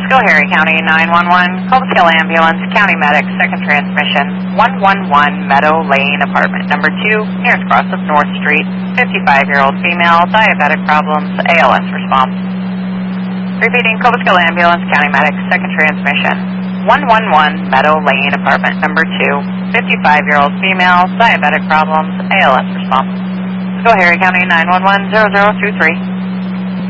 Schoharie County 911, Cobleskill Ambulance, County Medic, second transmission, 111 Meadow Lane, apartment number 2, nearest cross of North Street, 55-year-old female, diabetic problems, ALS response. Repeating, Cobleskill Ambulance, County Medic, second transmission, 111 Meadow Lane, apartment number 2, 55-year-old female, diabetic problems, ALS response. Schoharie County 911, 0023.